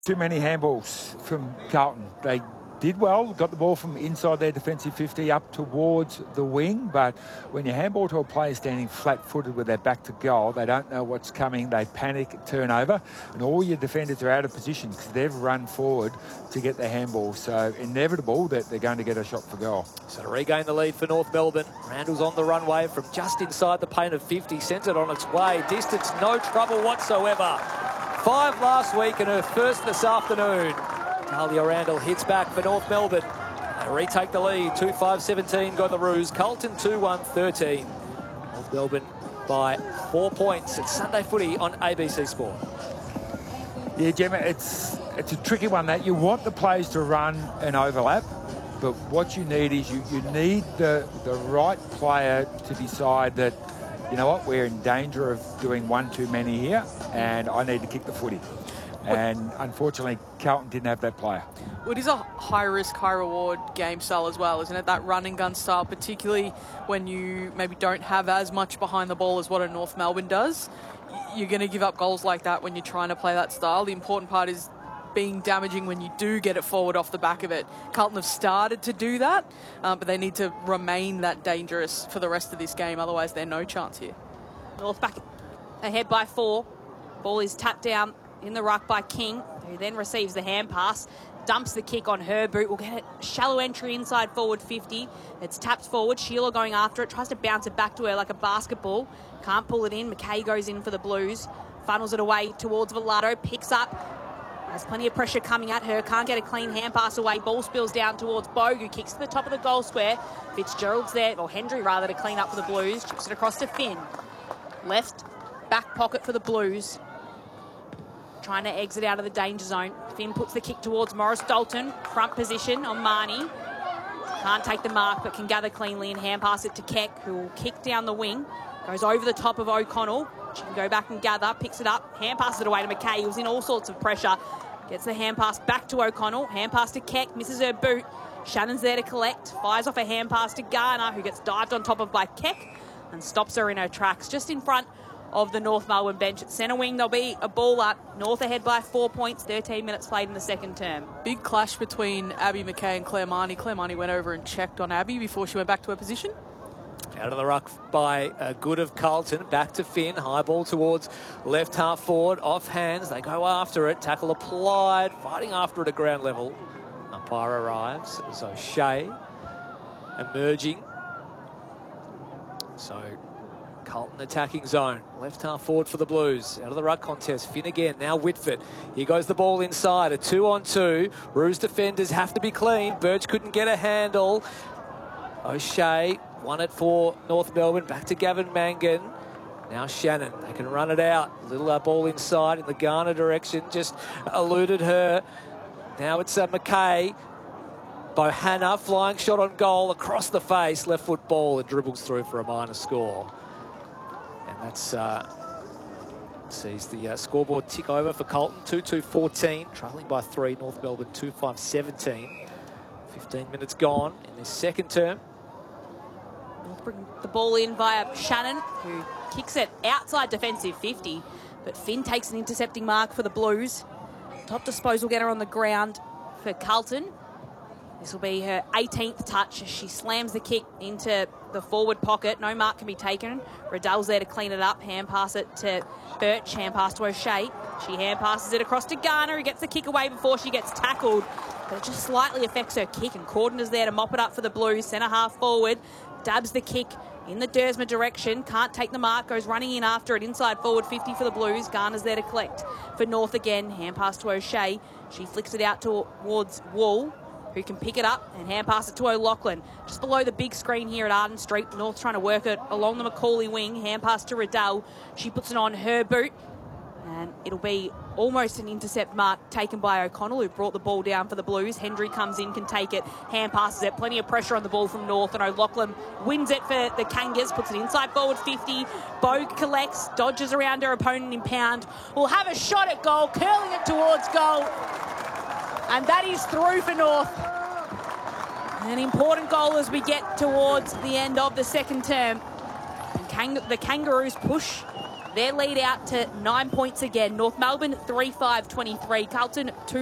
Too many handballs from Carlton. They did well, got the ball from inside their defensive 50 up towards the wing, but when you handball to a player standing flat-footed with their back to goal, they don't know what's coming, they panic, turnover, and all your defenders are out of position because they've run forward to get the handball. So inevitable that they're going to get a shot for goal. So to regain the lead for North Melbourne, Randall's on the runway from just inside the paint of 50, sends it on its way. Distance, no trouble whatsoever. 5 last week and her first this afternoon. Talia Randall hits back for North Melbourne. They retake the lead, 2-5-17 got the Roos. Carlton 2-1-13. North Melbourne by 4 points. It's Sunday Footy on ABC Sport. Yeah, Gemma, it's a tricky one that you want the players to run and overlap, but what you need is you need the right player to decide that, you know what, we're in danger of doing one too many here and I need to kick the footy. And unfortunately, Carlton didn't have that player. Well, it is a high-risk, high-reward game style as well, isn't it? That run-and-gun style, particularly when you maybe don't have as much behind the ball as what a North Melbourne does. You're going to give up goals like that when you're trying to play that style. The important part is being damaging when you do get it forward off the back of it. Carlton have started to do that, but they need to remain that dangerous for the rest of this game. Otherwise, they're no chance here. North back ahead by 4. Ball is tapped down in the ruck by King, who then receives the hand pass, dumps the kick on her boot. We'll get a shallow entry inside forward 50. It's tapped forward. Sheila going after it, tries to bounce it back to her like a basketball. Can't pull it in. McKay goes in for the Blues. Funnels it away towards Velato. Picks up. Has plenty of pressure coming at her. Can't get a clean hand pass away. Ball spills down towards Bogue, who kicks to the top of the goal square. Fitzgerald's there, or Hendry rather, to clean up for the Blues. Chips it across to Finn. Left back pocket for the Blues. Trying to exit out of the danger zone. Finn puts the kick towards Morris Dalton. Front position on Marnie. Can't take the mark, but can gather cleanly and hand pass it to Keck, who will kick down the wing. Goes over the top of O'Connell. She can go back and gather. Picks it up. Hand passes it away to McKay, who's in all sorts of pressure. Gets the hand pass back to O'Connell. Hand pass to Keck. Misses her boot. Shannon's there to collect. Fires off a hand pass to Garner, who gets dived on top of by Keck and stops her in her tracks. Just in front of the North Melbourne bench. At centre wing, there'll be a ball up. North ahead by 4 points, 13 minutes played in the second term. Big clash between Abby McKay and Claire Marnie. Claire Marnie went over and checked on Abby before she went back to her position. Out of the ruck by Good of Carlton. Back to Finn. High ball towards left half forward. Off hands. They go after it. Tackle applied. Fighting after it at ground level. Umpire arrives. It's O'Shea emerging. So Carlton attacking zone. Left half forward for the Blues. Out of the ruck contest. Finn again. Now Whitford. Here goes the ball inside. A 2-on-2. Roos defenders have to be clean. Birch couldn't get a handle. O'Shea won it for North Melbourne. Back to Gavin Mangan. Now Shannon. They can run it out. Little ball inside in the Garner direction. Just eluded her. Now it's McKay. Bohanna. Flying shot on goal. Across the face. Left foot ball. And dribbles through for a minor score. And that's sees the scoreboard tick over for Carlton. 2-2-14. Trailing by 3. North Melbourne 2-5-17. 15 minutes gone in this second term. Bring the ball in via Shannon, who kicks it outside defensive 50, but Finn takes an intercepting mark for the Blues. Top disposal getter on the ground for Carlton. This will be her 18th touch as she slams the kick into the forward pocket. No mark can be taken. Riddell's there to clean it up. Hand pass it to Birch. Hand pass to O'Shea. She hand passes it across to Garner, who gets the kick away before she gets tackled. But it just slightly affects her kick, and Corden is there to mop it up for the Blues. Centre half forward. Dabs the kick in the Dersma direction. Can't take the mark. Goes running in after it. Inside forward 50 for the Blues. Garner's there to collect for North again. Hand pass to O'Shea. She flicks it out towards Wall, who can pick it up and hand pass it to O'Loughlin. Just below the big screen here at Arden Street. North trying to work it along the Macaulay wing. Hand pass to Riddell. She puts it on her boot. And it'll be almost an intercept mark taken by O'Connell, who brought the ball down for the Blues. Hendry comes in, can take it, hand passes it. Plenty of pressure on the ball from North, and O'Loughlin wins it for the Kangas, puts it inside forward 50. Bogue collects, dodges around her opponent in pound. Will have a shot at goal, curling it towards goal. And that is through for North. An important goal as we get towards the end of the second term. And the Kangaroos push Their lead out to 9 points again. North Melbourne 3-5-23. Carlton 2